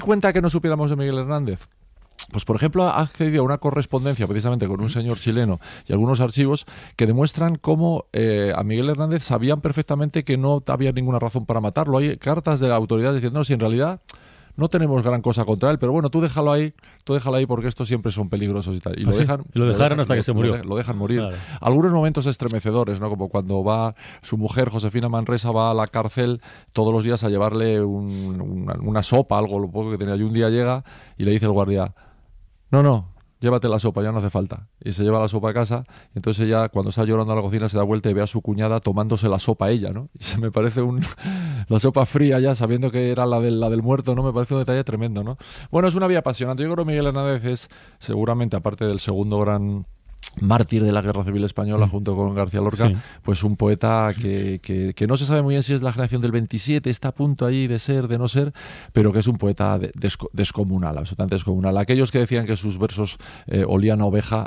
cuenta que no supiéramos de Miguel Hernández? Pues, por ejemplo, ha accedido a una correspondencia precisamente con un señor chileno y algunos archivos que demuestran cómo a Miguel Hernández sabían perfectamente que no había ninguna razón para matarlo. Hay cartas de la autoridad diciendo, no, si en realidad no tenemos gran cosa contra él, pero bueno, tú déjalo ahí porque estos siempre son peligrosos y tal. Y lo dejaron hasta que se murió. Lo dejan morir. Claro. Algunos momentos estremecedores, ¿no? Como cuando va su mujer, Josefina Manresa, va a la cárcel todos los días a llevarle una sopa, algo, lo poco que tenía. Y un día llega y le dice el guardia, no, llévate la sopa, ya no hace falta. Y se lleva la sopa a casa, y entonces ella, cuando está llorando a la cocina, se da vuelta y ve a su cuñada tomándose la sopa ella, ¿no? Y se me parece la sopa fría ya, sabiendo que era la del muerto, ¿no? Me parece un detalle tremendo, ¿no? Bueno, es una vida apasionante. Yo creo que Miguel Hernández es, seguramente, aparte del segundo gran mártir de la Guerra Civil Española junto con García Lorca, sí, pues un poeta que no se sabe muy bien si es la generación del 27, está a punto ahí de ser, de no ser, pero que es un poeta descomunal, absolutamente descomunal. Aquellos que decían que sus versos olían a oveja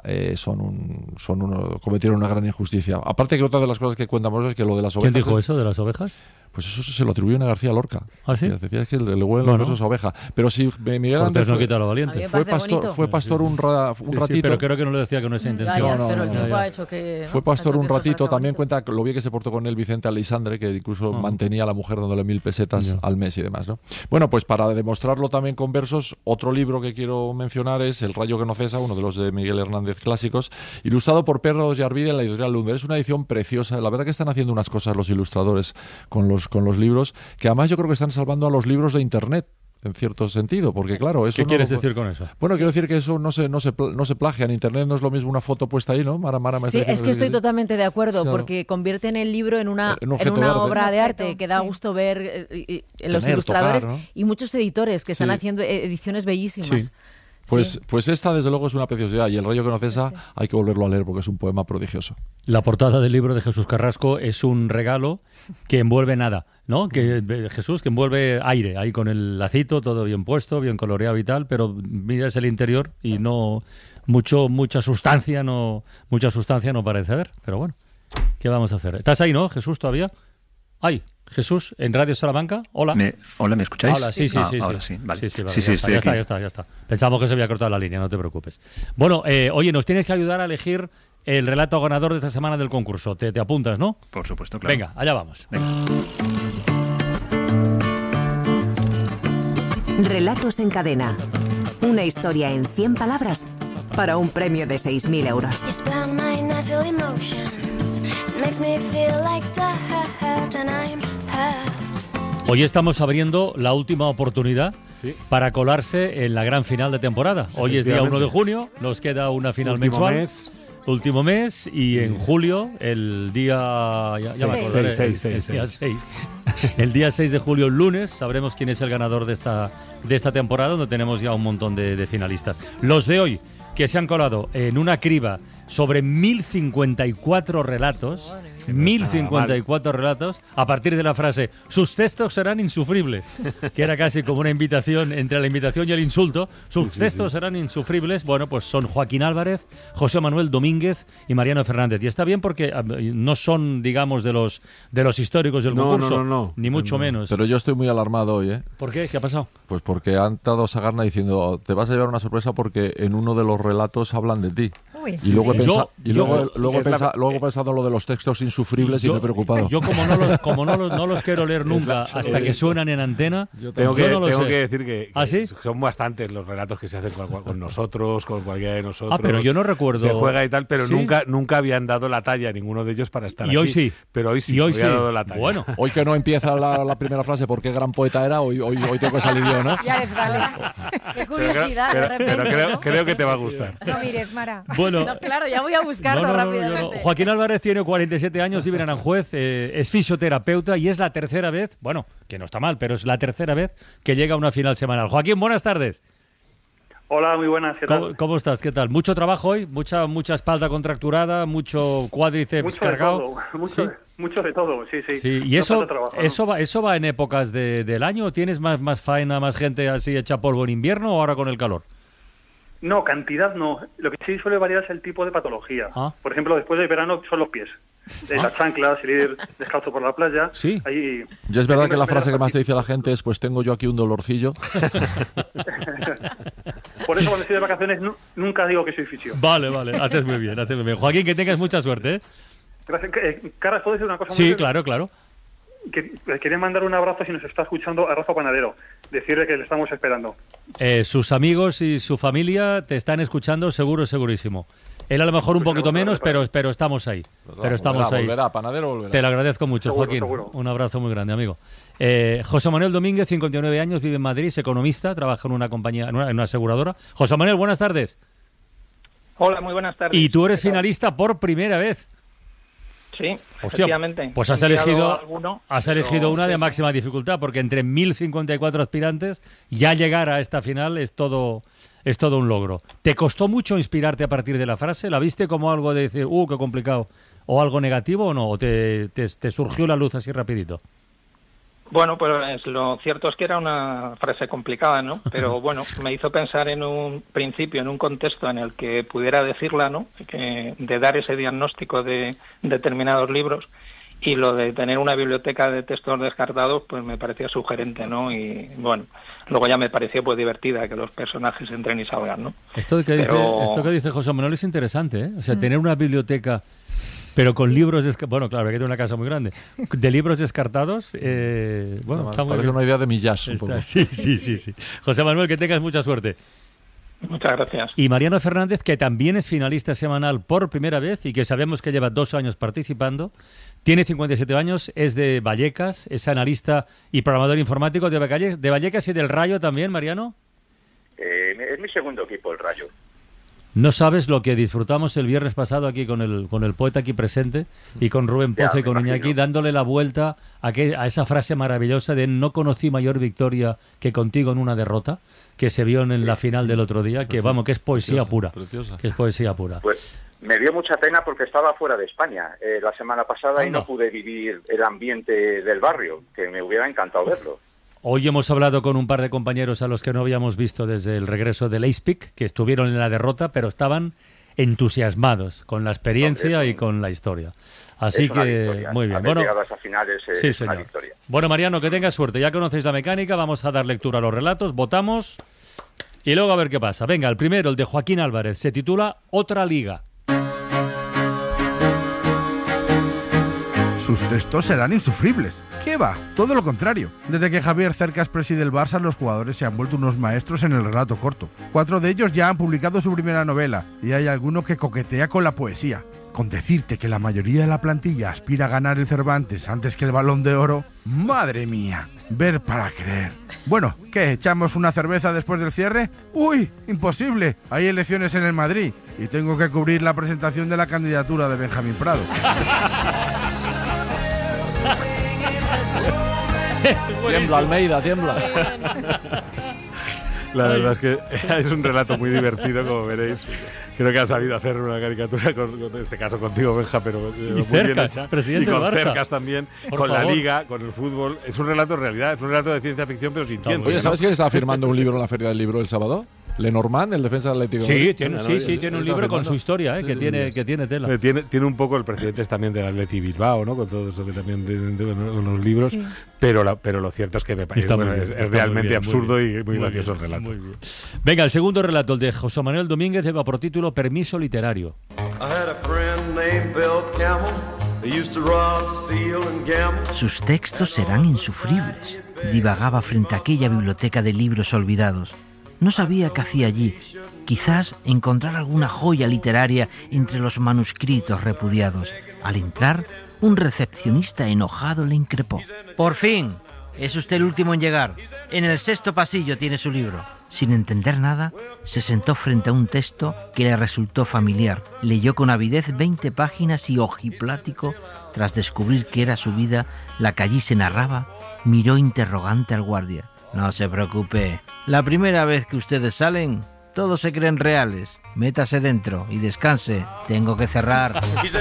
cometieron una gran injusticia. Aparte que otra de las cosas que cuentamos es que lo de las ovejas... ¿Quién dijo eso de las ovejas? Pues eso se lo atribuyen a García Lorca. ¿Ah, sí? Decía que le huelen los versos a oveja. Pero si Miguel Hernández no quita lo valiente. Fue pastor un ratito. Sí, pero creo que no lo decía con esa intención. Pero el tiempo ha hecho que... Fue pastor un ratito. También cuenta lo bien que se portó con él Vicente Aleixandre, que incluso mantenía a la mujer dándole 1.000 pesetas al mes y demás, ¿no? Bueno, pues para demostrarlo también con versos, otro libro que quiero mencionar es El rayo que no cesa, uno de los de Miguel Hernández clásicos, ilustrado por Pedro Yarvide en la editorial Lumber. Es una edición preciosa. La verdad que están haciendo unas cosas los ilustradores con los libros, que además yo creo que están salvando a los libros de Internet, en cierto sentido, porque claro, eso... ¿Qué quieres decir con eso? Bueno, quiero decir que eso no se plagia. En Internet no es lo mismo una foto puesta ahí, ¿no? Mara sí, es que estoy totalmente de acuerdo, claro, porque convierten el libro en una obra de arte que da gusto ver los ilustradores, tocar, ¿no? Y muchos editores que están haciendo ediciones bellísimas. Sí. Pues esta, desde luego, es una preciosidad. Y El rayo que no cesa, hay que volverlo a leer porque es un poema prodigioso. La portada del libro de Jesús Carrasco es un regalo que envuelve nada, ¿no? Que Jesús, que envuelve aire, ahí con el lacito, todo bien puesto, bien coloreado y tal, pero miras el interior y no mucha sustancia no parece haber. Pero bueno, ¿qué vamos a hacer? ¿Estás ahí, no, Jesús, todavía? ¡Ay! Jesús, en Radio Salamanca. Hola. Hola, ¿me escucháis? Hola, sí. Ahora sí, vale. Sí, vale, ya está. Pensamos que se había cortado la línea, no te preocupes. Bueno, oye, nos tienes que ayudar a elegir el relato ganador de esta semana del concurso. Te apuntas, ¿no? Por supuesto, claro. Venga, allá vamos. Venga. Relatos en cadena. Una historia en 100 palabras para un premio de 6.000 euros. Hoy estamos abriendo la última oportunidad para colarse en la gran final de temporada. Hoy es día 1 de junio, nos queda una final mensual. Último mes, y en julio, el día... Ya me acordaré. 6. El día 6 de julio, lunes, sabremos quién es el ganador de esta temporada, donde tenemos ya un montón de finalistas. Los de hoy, que se han colado en una criba sobre 1.054 relatos, 1.054 relatos, a partir de la frase «sus textos serán insufribles», que era casi como una invitación, entre la invitación y el insulto. «Sus textos serán insufribles». Bueno, pues son Joaquín Álvarez, José Manuel Domínguez y Mariano Fernández. Y está bien porque no son, digamos, de los históricos del concurso, ni mucho menos. Pero yo estoy muy alarmado hoy, ¿eh? ¿Por qué? ¿Qué ha pasado? Pues porque han dado Sagarna diciendo «te vas a llevar una sorpresa porque en uno de los relatos hablan de ti». Uy, y luego he pensado lo de los textos insufribles y me he preocupado. Yo como no los quiero leer nunca hasta que suenan en antena, tengo que decir que ¿Ah, sí? son bastantes los relatos que se hacen con nosotros, con cualquiera de nosotros. Pero yo no recuerdo. Se juega y tal, pero nunca habían dado la talla ninguno de ellos para estar aquí. Y hoy sí. Pero hoy sí, hoy ha dado la talla. Bueno. Hoy que no empieza la primera frase porque gran poeta era, hoy tengo que salir yo, ¿no? Ya les vale. Qué curiosidad, de repente. Pero creo que te va a gustar. No mires, Mara. Bueno. No, claro, ya voy a buscarlo rápidamente. Joaquín Álvarez tiene 47 años, vive en Aranjuez, es fisioterapeuta y es la tercera vez, bueno, que no está mal, pero es la tercera vez que llega a una final semanal. Joaquín, buenas tardes. Hola, muy buenas, ¿qué tal? ¿Cómo estás? ¿Qué tal? ¿Mucho trabajo hoy? ¿Mucha espalda contracturada? ¿Mucho cuádriceps cargado? Mucho de todo, sí. ¿Y eso va en épocas del año? ¿Tienes más faena, más gente así hecha polvo en invierno o ahora con el calor? No, cantidad no. Lo que sí suele variar es el tipo de patología. Por ejemplo, después del verano son los pies. Las chanclas, ir descalzo por la playa. Sí. Ahí, y es verdad que la frase que más te dice la gente es, pues tengo yo aquí un dolorcillo. Por eso cuando estoy de vacaciones nunca digo que soy fisio. Vale, haces muy bien. Joaquín, que tengas mucha suerte, ¿eh? Gracias. Caras, ¿puedo decir una cosa? Sí, claro. Quería mandar un abrazo, si nos está escuchando, a Rafa Panadero. Decirle que le estamos esperando. Sus amigos y su familia te están escuchando segurísimo. Él a lo mejor un poquito menos, pero estamos ahí. Volverá, Panadero volverá. Te lo agradezco mucho, Joaquín. Seguro. Un abrazo muy grande, amigo. José Manuel Domínguez, 59 años, vive en Madrid, es economista, trabaja en una compañía, en una aseguradora. José Manuel, buenas tardes. Hola, muy buenas tardes. Y tú eres finalista por primera vez. Sí, efectivamente. Pues has elegido una de máxima dificultad, porque entre 1.054 aspirantes ya llegar a esta final es todo un logro. ¿Te costó mucho inspirarte a partir de la frase? ¿La viste como algo de decir, qué complicado, o algo negativo o no? ¿O te surgió la luz así rapidito? Bueno, pues lo cierto es que era una frase complicada, ¿no? Pero bueno, me hizo pensar en un principio, en un contexto en el que pudiera decirla, ¿no? De dar ese diagnóstico de determinados libros, y lo de tener una biblioteca de textos descartados, pues me parecía sugerente, ¿no? Y bueno, luego ya me pareció pues divertida que los personajes entren y salgan, ¿no? Esto que dice José Manuel es interesante, ¿eh? O sea, tener una biblioteca, pero con libros, bueno, claro, hay que tener una casa muy grande, de libros descartados, bueno, está muy parece bien. Una idea de Millás un poco. Sí. José Manuel, que tengas mucha suerte. Muchas gracias. Y Mariano Fernández, que también es finalista semanal por primera vez y que sabemos que lleva 2 años participando, tiene 57 años, es de Vallecas, es analista y programador informático de Vallecas y del Rayo también, Mariano. Es mi segundo equipo, el Rayo. No sabes lo que disfrutamos el viernes pasado aquí con el poeta aquí presente y con Rubén Pozo y con Iñaki, dándole la vuelta a esa frase maravillosa de no conocí mayor victoria que contigo en una derrota, que se vio en la final del otro día, que que es poesía pura. Que es poesía pura. Pues me dio mucha pena porque estaba fuera de España la semana pasada y no pude vivir el ambiente del barrio, que me hubiera encantado verlo. Hoy hemos hablado con un par de compañeros a los que no habíamos visto desde el regreso del Ace-Pick, que estuvieron en la derrota, pero estaban entusiasmados con la experiencia y con la historia. Así que, victoria. Muy bien. Bueno, llegadas a finales es una victoria. Bueno, Mariano, que tengas suerte. Ya conocéis la mecánica, vamos a dar lectura a los relatos, votamos y luego a ver qué pasa. Venga, el primero, el de Joaquín Álvarez, se titula Otra Liga. Sus textos serán insufribles. ¿Qué va? Todo lo contrario. Desde que Javier Cercas preside el Barça, los jugadores se han vuelto unos maestros en el relato corto. 4 de ellos ya han publicado su primera novela y hay alguno que coquetea con la poesía. Con decirte que la mayoría de la plantilla aspira a ganar el Cervantes antes que el Balón de Oro, ¡madre mía! Ver para creer. Bueno, ¿qué? ¿Echamos una cerveza después del cierre? ¡Uy! ¡Imposible! Hay elecciones en el Madrid y tengo que cubrir la presentación de la candidatura de Benjamín Prado. Tiembla, Almeida, tiembla. La verdad es que es un relato muy divertido, como veréis. Creo que ha sabido hacer una caricatura, en este caso contigo, Benja, pero muy Cercas, bien hecha. Presidente y con del Barça. Cercas también, con la Liga, con el fútbol. Es un relato en realidad, es un relato de ciencia ficción, pero sin ciencia. Oye, ¿sabes quién estaba firmando un libro en la Feria del Libro el sábado? Lenormand, el defensa del Atlético. Sí, tiene un libro con su historia, que tiene tela. Tiene un poco el precedente también del Atleti Bilbao, ¿no? Con todo eso que también con los libros, sí. pero lo cierto es que me parece es realmente absurdo y muy gracioso el relato. Venga, el segundo relato, el de José Manuel Domínguez, lleva por título Permiso literario. Sus textos serán insufribles. Divagaba frente a aquella biblioteca de libros olvidados. No sabía qué hacía allí. Quizás encontrar alguna joya literaria entre los manuscritos repudiados. Al entrar, un recepcionista enojado le increpó. Por fin, es usted el último en llegar. En el 6º pasillo tiene su libro. Sin entender nada, se sentó frente a un texto que le resultó familiar. Leyó con avidez 20 páginas y ojiplático, tras descubrir que era su vida la que allí se narraba, miró interrogante al guardia. No se preocupe. La primera vez que ustedes salen, todos se creen reales. métase dentro y descanse. Tengo que cerrar.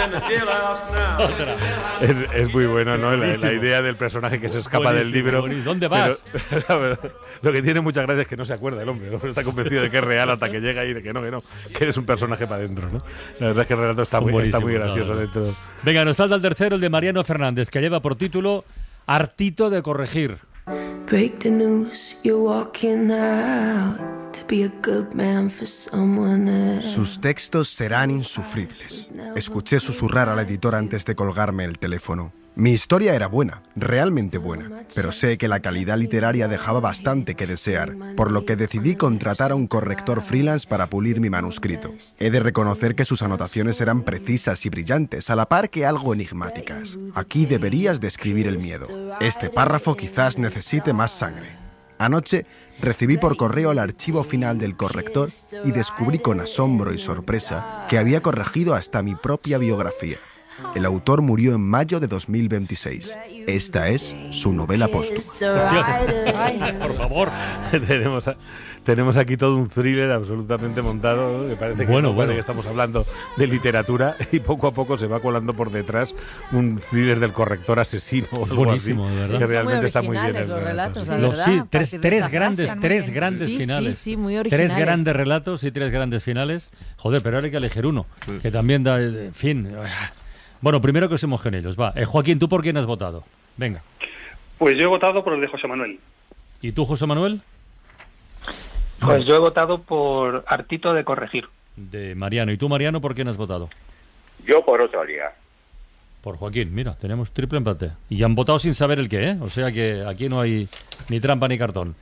Es muy bueno, ¿no? La idea del personaje que se escapa del libro. ¿Dónde vas? Pero lo que tiene mucha gracia es que no se acuerda el hombre, ¿no? Está convencido de que es real hasta que llega y de que no, que eres un personaje para adentro, ¿no? La verdad es que el relato está muy gracioso dentro. Venga, nos falta el tercero, el de Mariano Fernández, que lleva por título Hartito de corregir. Break the news, you're walking out to be a good man for someone else. Sus textos serán insufribles. Escuché susurrar a la editora antes de colgarme el teléfono. Mi historia era buena, realmente buena, pero sé que la calidad literaria dejaba bastante que desear, por lo que decidí contratar a un corrector freelance para pulir mi manuscrito. He de reconocer que sus anotaciones eran precisas y brillantes, a la par que algo enigmáticas. Aquí deberías describir el miedo. Este párrafo quizás necesite más sangre. Anoche recibí por correo el archivo final del corrector y descubrí con asombro y sorpresa que había corregido hasta mi propia biografía. El autor murió en mayo de 2026. Esta es su novela póstuma. Ay, por favor. Tenemos aquí todo un thriller absolutamente montado, ¿no? Que parece que estamos hablando de literatura y poco a poco se va colando por detrás un thriller del corrector asesino o algo buenísimo, así, de verdad. que realmente está muy bien. Los relatos, tres grandes finales. Muy originales. 3 grandes relatos y 3 grandes finales. Joder, pero ahora hay que elegir uno, que también da, en fin. Bueno, primero que usemos con ellos. Va, Joaquín, ¿tú por quién has votado? Venga. Pues yo he votado por el de José Manuel. ¿Y tú, José Manuel? Pues yo he votado por Hartito de corregir. De Mariano. ¿Y tú, Mariano, por quién has votado? Yo por otra liga. Por Joaquín. Mira, tenemos triple empate. Y ya han votado sin saber el qué, ¿eh? O sea que aquí no hay ni trampa ni cartón.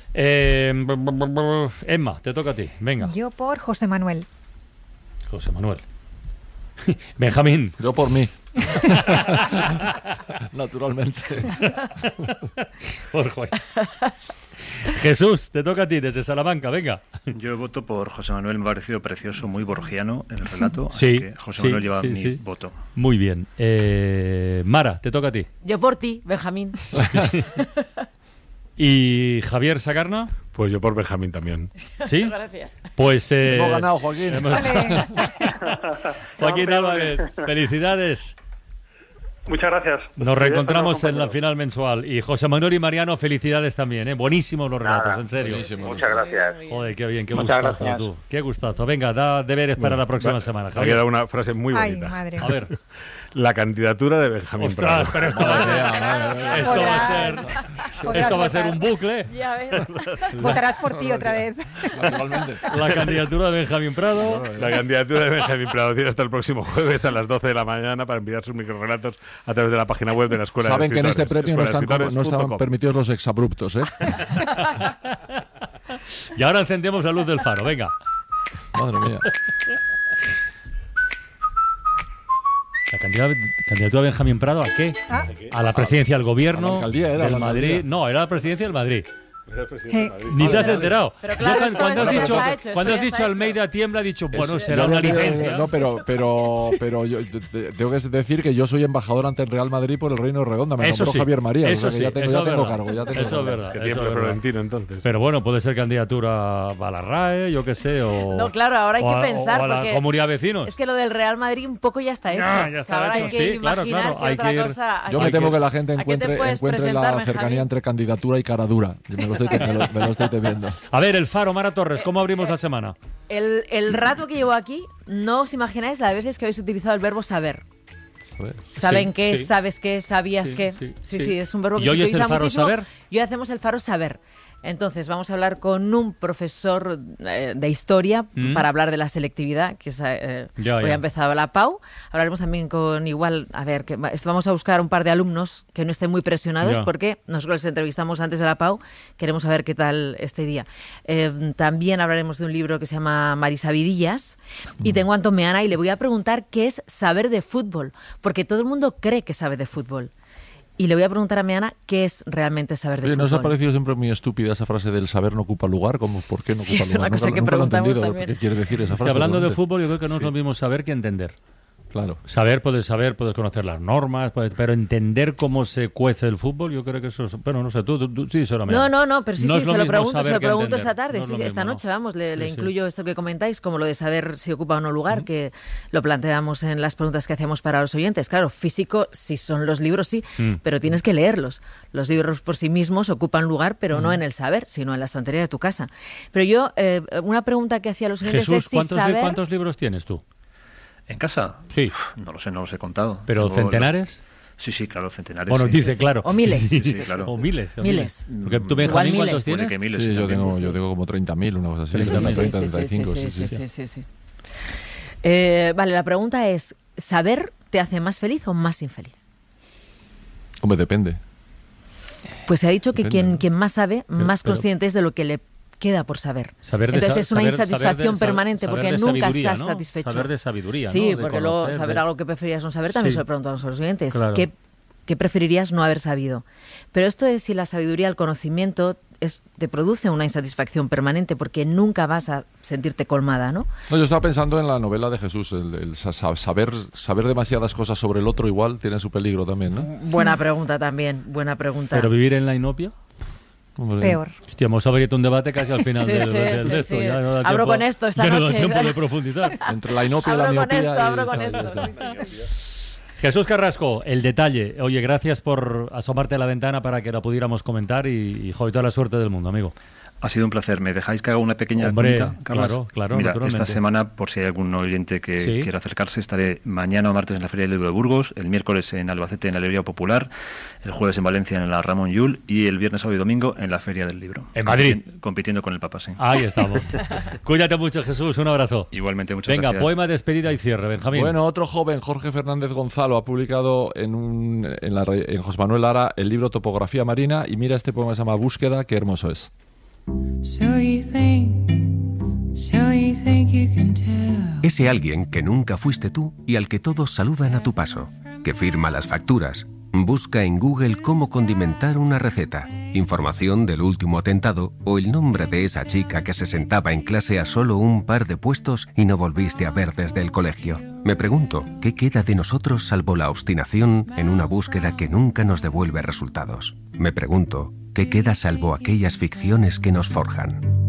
Emma, te toca a ti. Venga. Yo por José Manuel. José Manuel. Benjamín. Yo por mí. Naturalmente. Por Joaquín. Jesús, te toca a ti desde Salamanca, venga. Yo voto por José Manuel, me ha parecido precioso, muy borgiano el relato, sí, así que José Manuel lleva mi voto. Muy bien. Mara, te toca a ti. Yo por ti, Benjamín. ¿Y Javier Sagarna? Pues yo por Benjamín también. ¿Sí? Muchas gracias. Pues hemos ganado, Joaquín. Joaquín Álvarez, felicidades. Muchas gracias. Nos reencontramos en la final mensual. Y José Manuel y Mariano, felicidades también, ¿eh? Buenísimos los relatos, en serio. Muchas gracias. Joder, qué bien, qué gustazo tú. Qué gustazo. Venga, da deberes para la próxima semana, Javier. Me ha quedado una frase muy bonita. Ay, madre. A ver. La candidatura de Benjamín. Ostras, pero esto va a ser un bucle. Ya ves. Votarás por ti otra vez. Naturalmente. La candidatura de Benjamín Prado. La candidatura de Benjamín Prado tiene hasta el próximo jueves a las 12 de la mañana para enviar sus microrelatos a través de la página web de la Escuela Saben de que en Escritores. este premio no están permitidos los exabruptos, ¿eh? Y ahora encendemos la luz del faro, venga. Madre mía. ¿La candidatura de Benjamín Prado a qué? A la presidencia del gobierno, a la alcaldía era, del la Madrid. alcaldía. No, era la presidencia del Madrid. Ni te has enterado. Pero claro, cuando has dicho Almeida tiembla, ha dicho, bueno, será una licencia. No, pero yo tengo que decir que yo soy embajador ante el Real Madrid por el Reino de Redonda. Me nombró Javier María. Eso o sea que sí, ya tengo cargo. Eso es verdad. Que tiemble Florentino, entonces. Pero bueno, puede ser candidatura a la RAE, yo qué sé, o... No, claro, ahora hay que pensar. O a la Comunidad de Vecinos. Es que lo del Real Madrid un poco ya está hecho. Ya está ahora hecho. hay que imaginar que otra cosa... Yo me temo que la gente encuentre la cercanía entre candidatura y cara dura. Me lo estoy temiendo. A ver, el Faro, Mara Torres, ¿cómo abrimos la semana? El rato que llevo aquí, no os imagináis las veces que habéis utilizado el verbo saber. ¿Saben qué? ¿Sabes qué? ¿Sabías qué? Sí, es un verbo que se utiliza muchísimo. ¿Y hoy es el Faro saber? Y hoy hacemos el Faro saber. Entonces, vamos a hablar con un profesor de historia para hablar de la selectividad, que es, hoy ha empezado la PAU. Hablaremos también con vamos a buscar un par de alumnos que no estén muy presionados, porque nosotros les entrevistamos antes de la PAU, queremos saber qué tal este día. También hablaremos de un libro que se llama Marisavidillas, y tengo a Antón Meana y le voy a preguntar qué es saber de fútbol, porque todo el mundo cree que sabe de fútbol. Y le voy a preguntar a Meana qué es realmente saber de fútbol. ¿No os ha parecido siempre muy estúpida esa frase del saber no ocupa lugar? ¿Cómo, ¿por qué no ocupa lugar? Es una cosa que preguntamos también. ¿Qué quiere decir esa frase? Hablando de fútbol, yo creo que no es lo mismo saber que entender. Claro. Puedes conocer las normas, pero entender cómo se cuece el fútbol, yo creo que eso es... Bueno, no sé, tú sí, solamente. No, pero sí, se lo pregunto esta tarde, esta noche, vamos, le incluyo esto que comentáis, como lo de saber si ocupa o no lugar, que lo planteamos en las preguntas que hacíamos para los oyentes. Claro, físico, si son los libros, sí, pero tienes que leerlos. Los libros por sí mismos ocupan lugar, pero no en el saber, sino en la estantería de tu casa. Pero yo, una pregunta que hacía a los oyentes Jesús, es si saber... ¿cuántos libros tienes tú? ¿En casa? Sí. No los he contado. ¿Pero centenares? Sí, claro, centenares. Bueno, dice, claro. O miles. Sí, claro. O miles. Porque tú, Benjamín, ¿cuántos tienes? Que miles, sí, yo tengo como 30.000, una cosa así. 35. Sí. Vale, la pregunta es, ¿saber te hace más feliz o más infeliz? Hombre, depende. Pues se ha dicho que quien más sabe, más consciente es de lo que le queda por saber. Entonces es una insatisfacción permanente porque nunca estás satisfecho. Saber de sabiduría, sí, ¿no? porque luego saber algo que preferías no saber también se lo preguntamos a los oyentes. Claro. ¿Qué preferirías no haber sabido? Pero esto es si la sabiduría, el conocimiento, te produce una insatisfacción permanente porque nunca vas a sentirte colmada, ¿no? No, yo estaba pensando en la novela de Jesús, el saber demasiadas cosas sobre el otro igual tiene su peligro también, ¿no? Buena pregunta también, buena pregunta. ¿Pero vivir en la inopia? Peor. Hostia, hemos abierto un debate casi al final del esto. Sí. Ya no da abro con esto esta noche. No da tiempo de profundizar. Entre la inopia y la miopía. Abro con esto. Jesús Carrasco, el detalle. Oye, gracias por asomarte a la ventana para que la pudiéramos comentar y toda la suerte del mundo, amigo. Ha sido un placer. ¿Me dejáis que haga una pequeña cuñita, Carlos? Claro. Mira, esta semana, por si hay algún oyente que quiera acercarse, estaré mañana o martes en la Feria del Libro de Burgos, el miércoles en Albacete en la Librería Popular, el jueves en Valencia en la Ramón Llull y el viernes, sábado y domingo en la Feria del Libro. En Madrid. Compitiendo con el Papa, sí. Ahí estamos. Cuídate mucho, Jesús. Un abrazo. Igualmente, muchas gracias. Venga, poema, despedida y cierre, Benjamín. Bueno, otro joven, Jorge Fernández Gonzalo, ha publicado en José Manuel Lara el libro Topografía Marina y mira este poema, se llama Búsqueda, qué hermoso es. Ese alguien que nunca fuiste tú y al que todos saludan a tu paso, que firma las facturas. Busca en Google cómo condimentar una receta, información del último atentado o el nombre de esa chica que se sentaba en clase a solo un par de puestos y no volviste a ver desde el colegio. Me pregunto, ¿qué queda de nosotros salvo la obstinación en una búsqueda que nunca nos devuelve resultados? Me pregunto, ¿qué queda salvo aquellas ficciones que nos forjan?